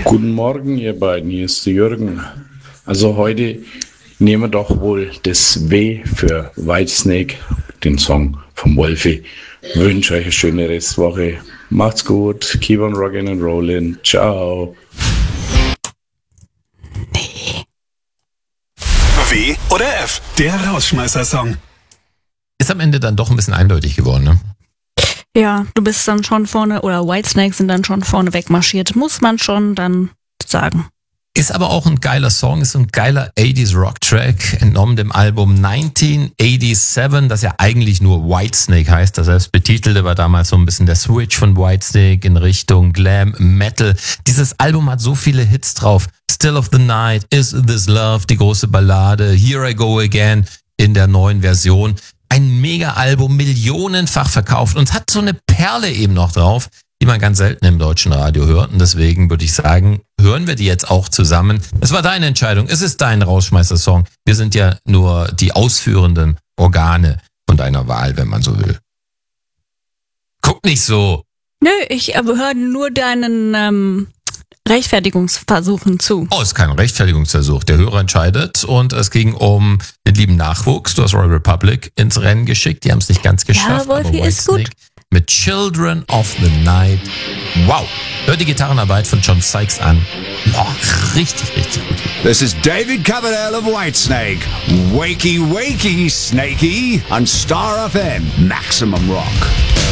Guten Morgen, ihr beiden. Hier ist der Jürgen. Also heute nehmen wir doch wohl das W für Whitesnake, den Song vom Wolfi. Wünsche euch eine schöne Restwoche. Macht's gut. Keep on rockin' and rollin'. Ciao. W oder F? Der Rausschmeißer-Song. Ist am Ende dann doch ein bisschen eindeutig geworden, ne? Ja, du bist dann schon vorne, oder Whitesnake sind dann schon vorne wegmarschiert. Muss man schon dann sagen. Ist aber auch ein geiler Song, ist ein geiler 80s Rock-Track, entnommen dem Album 1987, das ja eigentlich nur Whitesnake heißt. Das selbst betitelte war damals so ein bisschen der Switch von Whitesnake in Richtung Glam Metal. Dieses Album hat so viele Hits drauf. Still of the Night, Is This Love, die große Ballade, Here I Go Again in der neuen Version. Ein Mega-Album, millionenfach verkauft und es hat so eine Perle eben noch drauf, die man ganz selten im deutschen Radio hört. Und deswegen würde ich sagen, hören wir die jetzt auch zusammen. Es war deine Entscheidung, es ist dein Rausschmeißer-Song. Wir sind ja nur die ausführenden Organe von deiner Wahl, wenn man so will. Guck nicht so. Nö, ich höre nur deinen Rechtfertigungsversuchen zu. Oh, ist kein Rechtfertigungsversuch. Der Hörer entscheidet und es ging um den lieben Nachwuchs. Du hast Royal Republic ins Rennen geschickt. Die haben es nicht ganz geschafft. Ja, Wolfi ist gut. Mit Children of the Night. Wow. Hör die Gitarrenarbeit von John Sykes an. Oh, richtig, richtig gut. This is David Coverdale of Whitesnake. Wakey, wakey, Snakey on Star FM. Maximum Rock.